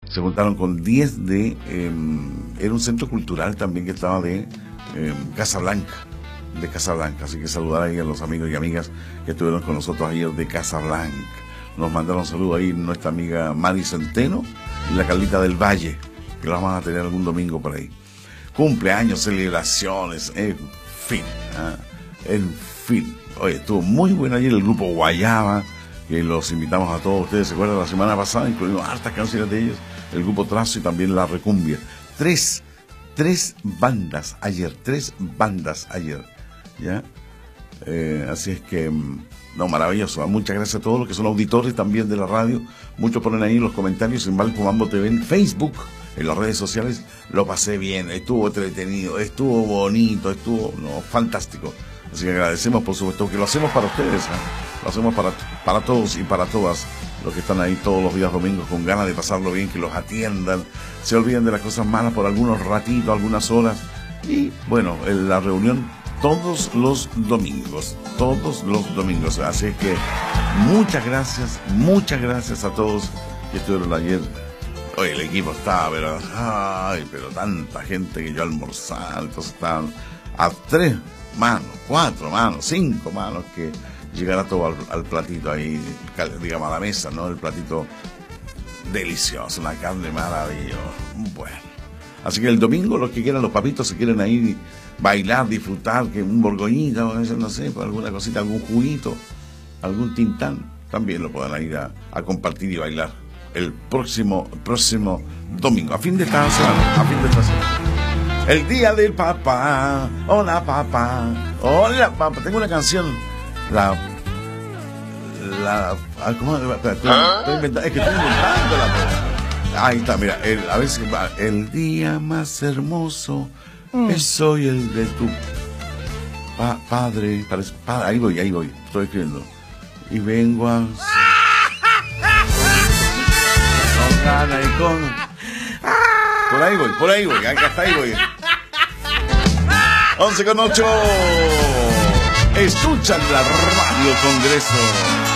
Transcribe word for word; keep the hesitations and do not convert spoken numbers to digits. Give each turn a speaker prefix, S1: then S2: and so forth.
S1: se juntaron con diez de... Eh, era un centro cultural también que estaba de eh, Casablanca, de Casablanca, así que saludar ahí a los amigos y amigas que estuvieron con nosotros ayer de Casablanca. Nos mandaron saludos ahí nuestra amiga Mari Centeno y la Carlita del Valle, que la vamos a tener algún domingo por ahí. Cumpleaños, celebraciones, en fin, ¿eh? en fin. Oye, estuvo muy bueno ayer el grupo Guayaba, que los invitamos a todos ustedes. ¿Se acuerdan? La semana pasada incluimos hartas canciones de ellos, el grupo Trazo y también la Recumbia. Tres, tres bandas ayer, tres bandas ayer, ¿ya? Eh, así es que, no, maravilloso. Muchas gracias a todos los que son auditores también de la radio. Muchos ponen ahí en los comentarios en Valpo Mambo T V en Facebook, en las redes sociales. Lo pasé bien, estuvo entretenido, estuvo bonito, estuvo no, fantástico. Así que agradecemos, por supuesto, que lo hacemos para ustedes, ¿eh? Lo hacemos para, para todos y para todas los que están ahí todos los días domingos con ganas de pasarlo bien, que los atiendan, se olviden de las cosas malas por algunos ratitos, algunas horas. Y bueno, en la reunión todos los domingos, todos los domingos. Así que muchas gracias, muchas gracias a todos que estuvieron ayer. Oye, el equipo estaba, pero, ay, pero tanta gente que yo almorzaba, entonces estaban a tres manos, cuatro manos, cinco manos que llegara todo al, al platito ahí, digamos a la mesa, ¿no? El platito delicioso, una carne maravillosa. Bueno, así que el domingo los que quieran, los papitos, si quieren ahí bailar, disfrutar, que un borgoñito, no sé, alguna cosita, algún juguito, algún tintán, también lo puedan ir a, a compartir y bailar el próximo, próximo domingo, a fin de esta semana, a fin de esta semana. El día del papá, hola papá, hola papá. Tengo una canción, la, la, ¿cómo? Espera, estoy, estoy inventando, es que estoy inventando la. Ahí está, mira, el, a ver si va. El día más hermoso mm. es soy el de tu pa, padre, parece, padre, ahí voy, ahí voy, estoy escribiendo. Y vengo a... con gana y con... Por ahí voy, por ahí voy, hasta ahí voy. once con ocho. Escuchan la Radio Congreso.